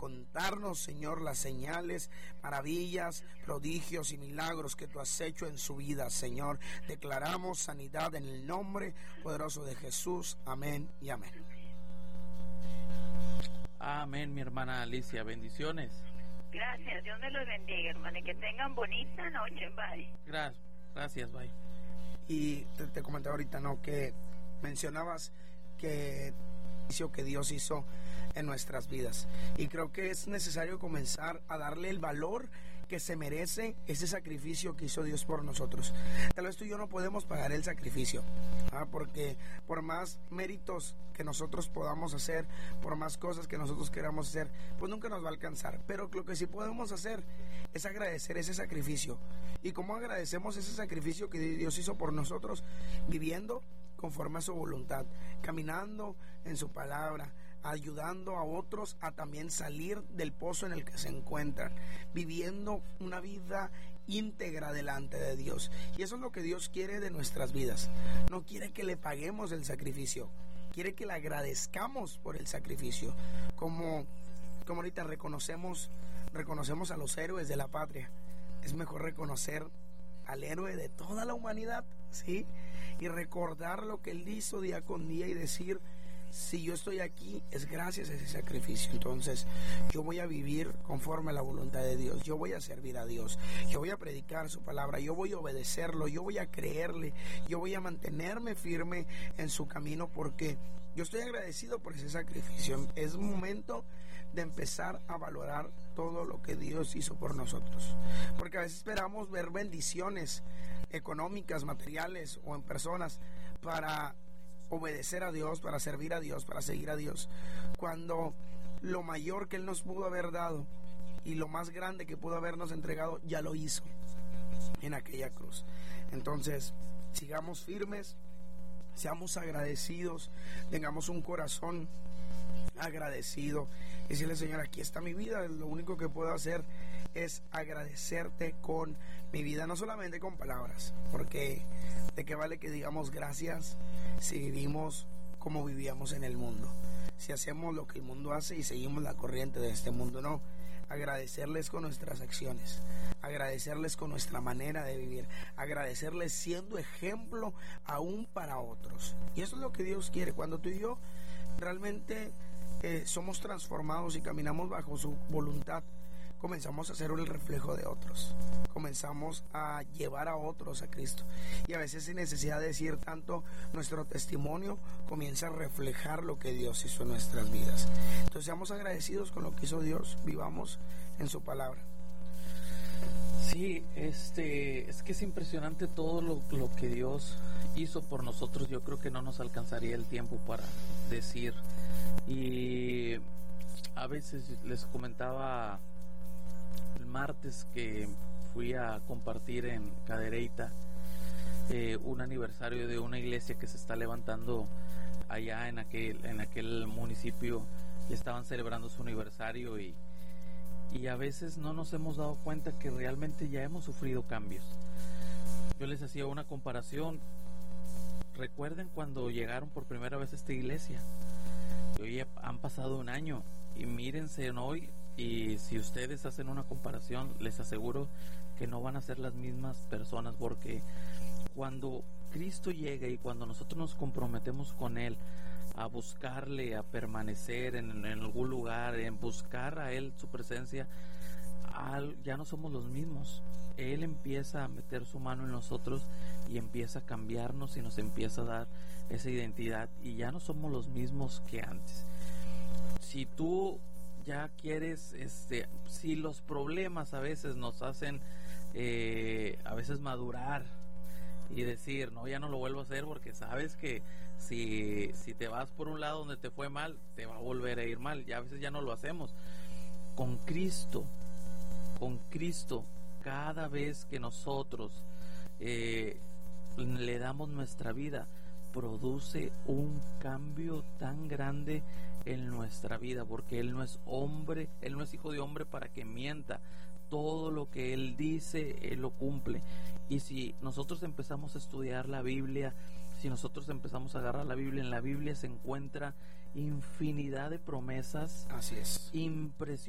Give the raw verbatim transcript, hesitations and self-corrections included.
contarnos, Señor, las señales, maravillas, prodigios y milagros que tú has hecho en su vida, Señor. Declaramos sanidad en el nombre poderoso de Jesús. Amén y amén. Amén, mi hermana Alicia. Bendiciones. Gracias, Dios me los bendiga, hermana, y que tengan bonita noche. Bye. Gracias, gracias, bye. Y te, te comenté ahorita, ¿no?, que mencionabas que que Dios hizo en nuestras vidas, y creo que es necesario comenzar a darle el valor que se merece ese sacrificio que hizo Dios por nosotros. Tal vez tú y yo no podemos pagar el sacrificio, ¿ah? porque por más méritos que nosotros podamos hacer, por más cosas que nosotros queramos hacer, pues nunca nos va a alcanzar. Pero lo que sí podemos hacer es agradecer ese sacrificio. ¿Y cómo agradecemos ese sacrificio que Dios hizo por nosotros? Viviendo conforme a su voluntad, caminando en su palabra, ayudando a otros a también salir del pozo en el que se encuentran, viviendo una vida íntegra delante de Dios. Y eso es lo que Dios quiere de nuestras vidas. No quiere que le paguemos el sacrificio, quiere que le agradezcamos por el sacrificio. Como, como ahorita reconocemos, reconocemos a los héroes de la patria, es mejor reconocer al héroe de toda la humanidad, ¿sí? Y recordar lo que Él hizo día con día y decir, si yo estoy aquí es gracias a ese sacrificio. Entonces yo voy a vivir conforme a la voluntad de Dios, yo voy a servir a Dios, yo voy a predicar su palabra, yo voy a obedecerlo, yo voy a creerle, yo voy a mantenerme firme en su camino, porque yo estoy agradecido por ese sacrificio. Es un momento de empezar a valorar todo lo que Dios hizo por nosotros, porque a veces esperamos ver bendiciones económicas, materiales o en personas para obedecer a Dios, para servir a Dios, para seguir a Dios, cuando lo mayor que Él nos pudo haber dado y lo más grande que pudo habernos entregado ya lo hizo en aquella cruz. Entonces sigamos firmes, seamos agradecidos, tengamos un corazón agradecido y decirle, Señor, aquí está mi vida, lo único que puedo hacer es agradecerte con mi vida, no solamente con palabras, porque de qué vale que digamos gracias si vivimos como vivíamos en el mundo, si hacemos lo que el mundo hace y seguimos la corriente de este mundo. No, agradecerles con nuestras acciones, agradecerles con nuestra manera de vivir, agradecerles siendo ejemplo aún para otros. Y eso es lo que Dios quiere. Cuando tú y yo realmente eh, somos transformados y caminamos bajo su voluntad, comenzamos a ser el reflejo de otros, comenzamos a llevar a otros a Cristo, y a veces sin necesidad de decir tanto, nuestro testimonio comienza a reflejar lo que Dios hizo en nuestras vidas. Entonces seamos agradecidos con lo que hizo Dios, vivamos en su palabra. Sí, este, es que es impresionante todo lo, lo que Dios hizo por nosotros. Yo creo que no nos alcanzaría el tiempo para decir, y a veces les comentaba el martes que fui a compartir en Cadereyta eh, un aniversario de una iglesia que se está levantando allá en aquel, en aquel municipio, y estaban celebrando su aniversario, y, y a veces no nos hemos dado cuenta que realmente ya hemos sufrido cambios. Yo les hacía una comparación. Recuerden cuando llegaron por primera vez a esta iglesia, y hoy han pasado un año, y mírense en hoy. Y si ustedes hacen una comparación, les aseguro que no van a ser las mismas personas, porque cuando Cristo llega y cuando nosotros nos comprometemos con Él a buscarle, a permanecer en, en algún lugar, en buscar a Él su presencia, al, ya no somos los mismos. Él empieza a meter su mano en nosotros y empieza a cambiarnos y nos empieza a dar esa identidad, y ya no somos los mismos que antes. Si tú ya quieres, este, si los problemas a veces nos hacen eh, a veces madurar y decir, no, ya no lo vuelvo a hacer, porque sabes que si, si te vas por un lado donde te fue mal, te va a volver a ir mal. Ya a veces ya no lo hacemos. Con Cristo, con Cristo, cada vez que nosotros eh, le damos nuestra vida, produce un cambio tan grande en nuestra vida, porque Él no es hombre, Él no es hijo de hombre para que mienta. Todo lo que Él dice, Él lo cumple. Y si nosotros empezamos a estudiar la Biblia, si nosotros empezamos a agarrar la Biblia, en la Biblia se encuentra infinidad de promesas. Así es. Impresionantes.